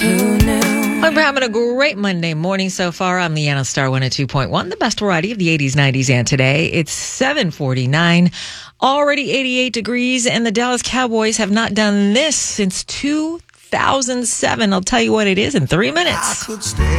Hope we're having a great Monday morning so far. I'm Leanna Star 102.1, the best variety of the 80s, 90s, and today. It's 7:49, already 88 degrees, and the Dallas Cowboys have not done this since 2007. I'll tell you what it is in 3 minutes.